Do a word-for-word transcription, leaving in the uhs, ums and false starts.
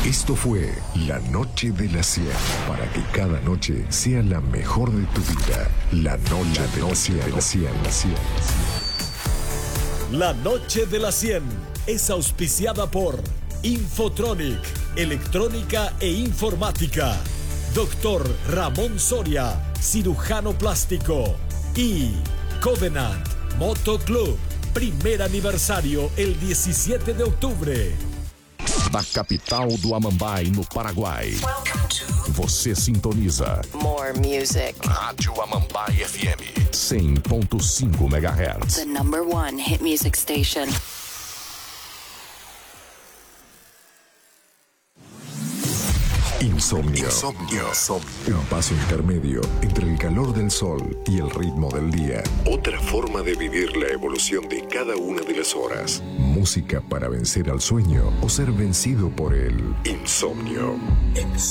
Esto fue La Noche de las cien, para que cada noche sea la mejor de tu vida. La Noche de las cien. La Noche de las cien es auspiciada por Infotronic, electrónica e informática. Doctor Ramón Soria, cirujano plástico. Y Covenant Moto Club, primer aniversario el diecisiete de octubre. Da capital do Amambai, no Paraguai. Você sintoniza More music. Rádio Amambai F M cem ponto cinco megahertz. The number one hit music station. Insomnio. Insomnio. Un paso intermedio entre el calor del sol y el ritmo del día. Otra forma de vivir la evolución de cada una de las horas. Música para vencer al sueño o ser vencido por el insomnio.